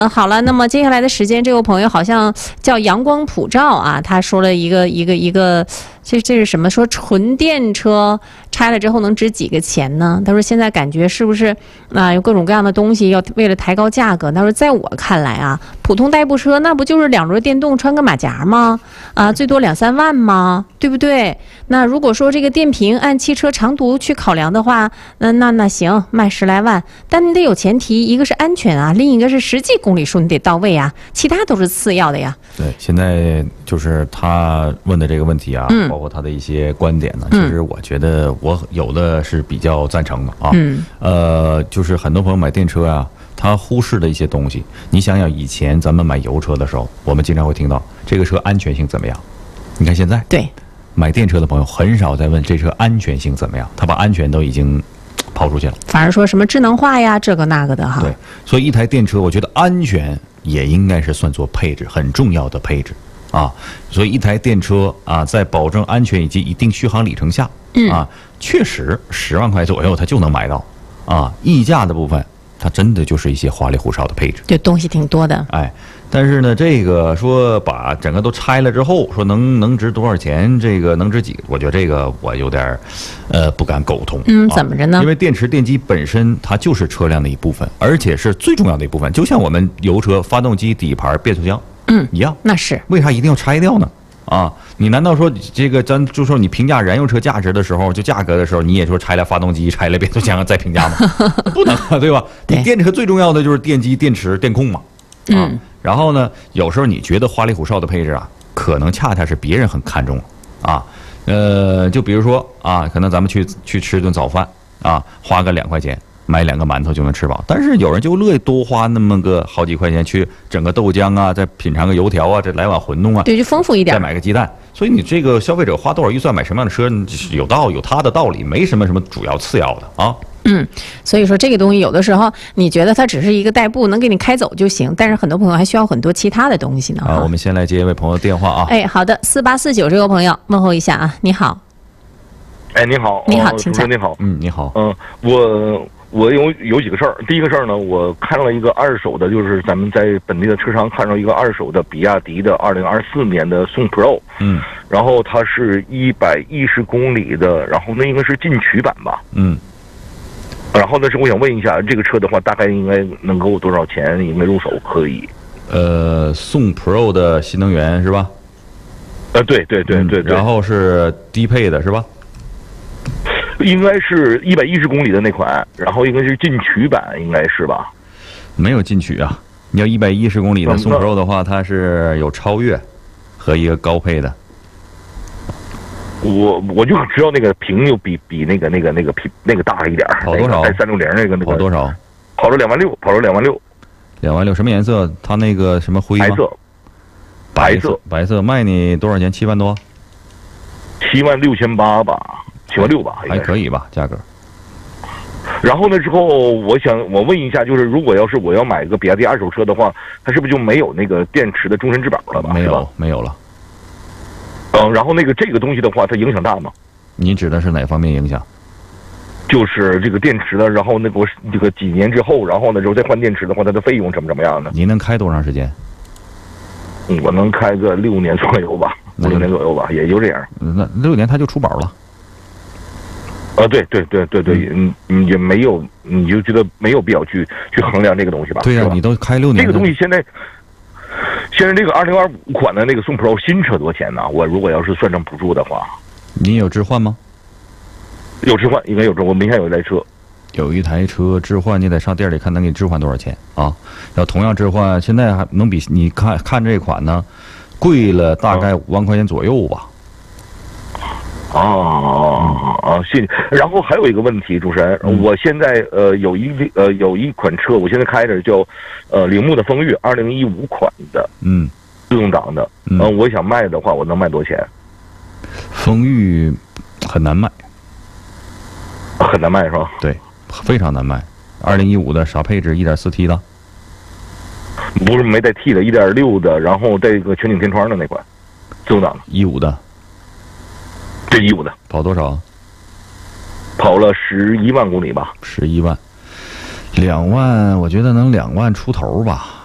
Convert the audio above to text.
好了，那么接下来的时间，这位朋友好像叫阳光普照啊，他说了一个，这是什么？说纯电车拆了之后能值几个钱呢？他说现在感觉是不是有各种各样的东西要为了抬高价格？他说在我看来啊，普通代步车那不就是2轮电动穿个马甲吗？最多2-3万吗？对不对？那如果说这个电瓶按汽车长途去考量的话，那行，卖10来万，但你得有前提，一个是安全啊，另一个是实际公里数你得到位啊，其他都是次要的呀。 对，现在就是他问的这个问题啊，包括他的一些观点呢，其实我觉得我有的是比较赞成的啊。就是很多朋友买电车啊，他忽视的一些东西。你想想，以前咱们买油车的时候，我们经常会听到这个车安全性怎么样？你看现在， 对， 买电车的朋友很少在问这车安全性怎么样，他把安全都已经抛出去了， 反而说什么智能化呀，这个那个的哈。 对，所以一台电车，我觉得安全也应该是算作配置，很重要的配置啊。所以一台电车啊，在保证安全以及一定续航里程下，确实10万块左右它就能买到啊。溢价的部分，它真的就是一些花里胡哨的配置， 对，东西挺多的。 但是呢，这个说把整个都拆了之后，说能值多少钱，这个能值几个？我觉得这个我有点不敢苟同。 怎么着呢？ 因为电池电机本身它就是车辆的一部分，而且是最重要的一部分，就像我们油车发动机、底盘、变速箱一样。 那是为啥一定要拆掉呢？你难道说这个咱就说你评价燃油车价值的时候，就价格的时候，你也说拆了发动机、拆了变速箱再评价吗？不能，对吧？你电车最重要的就是电机、电池、电控嘛。然后呢，有时候你觉得花里胡哨的配置啊，可能恰恰是别人很看重就比如说可能咱们去吃顿早饭花个2块钱买2个馒头就能吃饱，但是有人就乐意多花那么个好几块钱去整个豆浆再品尝个油条再来碗馄饨对，就丰富一点， 再买个鸡蛋。所以你这个消费者花多少预算买什么样的车，有他的道理，没什么主要次要的所以说这个东西有的时候你觉得它只是一个代步，能给你开走就行，但是很多朋友还需要很多其他的东西呢。 我们先来接一位朋友的电话好的，4849这位朋友问候一下你好。 你好， 你好，请讲。 你好， 你好。 我有几个事儿。第一个事儿呢，我看到了一个二手的，就是咱们在本地的车商看到一个二手的比亚迪的2024年的宋 Pro，然后它是110公里的，然后那应该是进取版吧，然后呢是我想问一下，这个车的话大概应该能够多少钱应该入手可以？ 宋 Pro 的新能源是吧？ 对， 然后是低配的是吧？ 应该是110公里的那款，然后应该是进取版，应该是吧？ 没有进取啊！你要110公里的宋 Pro 的话，它是有超越和一个高配的。 我就知道那个屏又比那个屏那个大一点， 跑多少？ 带360那个跑多少？ 跑了2万6，跑了2万6。 2万6什么颜色？它那个什么灰吗？白色卖你多少钱？7万多 ？76800吧，7万6吧， 还可以吧，价格。 然后呢，之后我问一下，就是如果要是我要买个比亚迪二手车的话，它是不是就没有那个电池的终身质保了吧？ 没有了。 然后这个东西的话，它影响大吗？ 你指的是哪方面影响？ 就是这个电池的，然后这个几年之后，然后呢之后再换电池的话，它的费用怎么样呢？ 您能开多长时间？ 我能开个6年左右吧，5-6年左右吧，也就这样。 那6年它就出保了。 对，也没有，你就觉得没有必要去衡量这个东西吧？ 对呀，你都开6年， 这个东西现在这个2025款的那个宋 Pro 新车多少钱呢？我如果要是算上补助的话， 你有置换吗？ 有置换，应该有置。我明天有一台车， 有一台车置换，你得上店里看能给你置换多少钱啊？要同样置换，现在还能比你看这款呢，贵了大概5万块钱左右吧。 谢谢。然后还有一个问题，主持人，我现在有一款车，我现在开着叫铃木的风裕2015款的，自动挡的，我想卖的话，我能卖多少钱？ 风裕很难卖， 很难卖是吧？ 对，非常难卖。2015的啥配置？1.4T 的？ 不是没带 T 的，1.6的，然后带个全景天窗的那款，自动挡的。 15的。 这15的。 跑多少？ 跑了11万公里吧。 11万，2万，我觉得能2万出头吧。